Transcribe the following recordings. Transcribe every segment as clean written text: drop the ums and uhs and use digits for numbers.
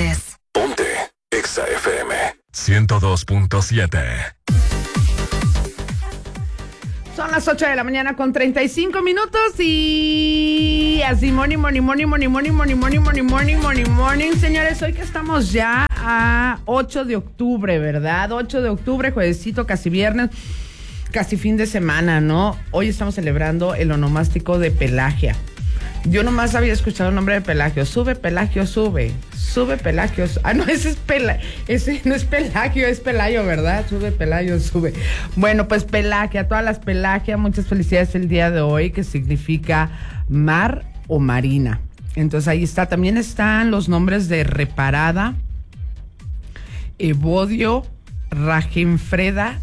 Deportes. Ponte Exa FM 102.7. Son las 8 de la mañana con 35 minutos y así morning, señores, hoy que estamos ya a 8 de octubre, ¿verdad? 8 de octubre, juevesito, casi viernes, casi fin de semana, ¿no? Hoy estamos celebrando el onomástico de Pelagia. Yo nomás había escuchado el nombre de Pelagio. Sube, Pelagio, sube. Sube, Pelagio. No, ese no es Pelagio, es Pelayo, ¿verdad? Sube, Pelayo, sube. Bueno, pues Pelagia, a todas las Pelagia, muchas felicidades el día de hoy, que significa mar o marina. Entonces ahí está. También están los nombres de Reparada, Evodio, Ragenfreda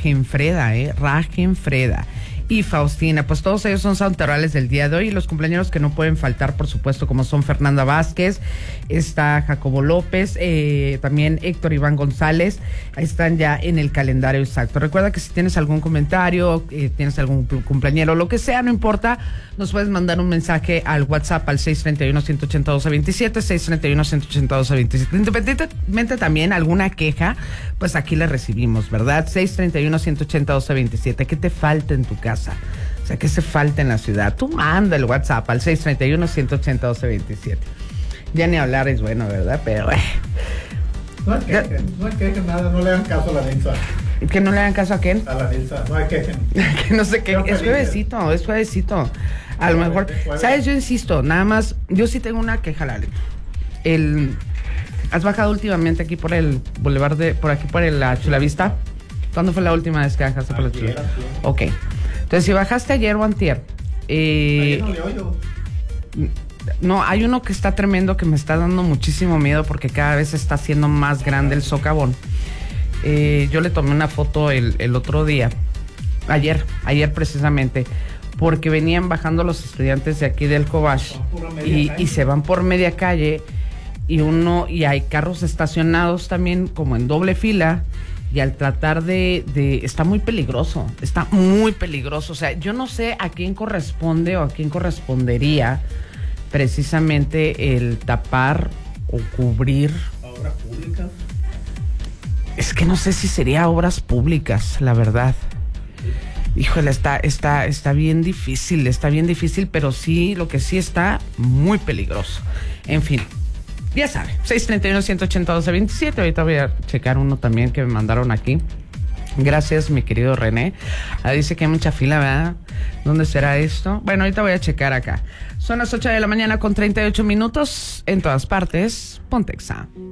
y Faustina. Pues todos ellos son santorales del día de hoy, y los cumpleaños que no pueden faltar, por supuesto, como son Fernanda Vázquez, está Jacobo López, también Héctor Iván González, están ya en el calendario exacto. Recuerda que si tienes algún comentario, tienes algún cumpleañero, lo que sea, no importa, nos puedes mandar un mensaje al WhatsApp al 631-182-27, 631-182-27. Independientemente también alguna queja, pues aquí la recibimos, ¿verdad? 631-182-27. ¿Qué te falta en tu casa? O sea, ¿qué se falta en la ciudad? Tú manda el WhatsApp al 631-182-27. Ya ni hablar es bueno, ¿verdad? Pero no hay quejen nada, no le hagan caso a la Nilsa. ¿Que no le hagan caso a quién? A la Nilsa, no hay quejen. Que no sé qué, es juevesito. A lo mejor, ¿sabes? Yo insisto, nada más, yo sí tengo una queja, Lali. ¿Has bajado últimamente aquí por el bulevar por la Chulavista? ¿Cuándo fue la última vez que bajaste por la Chulavista? Ok. Entonces, si bajaste ayer o antier, no, hay uno que está tremendo, que me está dando muchísimo miedo porque cada vez está haciendo más grande el socavón. Yo le tomé una foto el otro día, ayer precisamente, porque venían bajando los estudiantes de aquí del Cobach y se van por media calle, y hay carros estacionados también como en doble fila, y al tratar de está muy peligroso, o sea, yo no sé a quién corresponde o a quién correspondería precisamente el tapar o cubrir. ¿Obras públicas? Es que no sé si sería obras públicas, la verdad. Híjole, está bien difícil, pero sí, lo que sí está muy peligroso. En fin, ya saben, 631-182-27. Ahorita voy a checar uno también que me mandaron aquí. Gracias, mi querido René. Dice que hay mucha fila, ¿verdad? ¿Dónde será esto? Bueno, ahorita voy a checar acá. Son las 8 de la mañana con 38 minutos. En todas partes, Ponte Exa.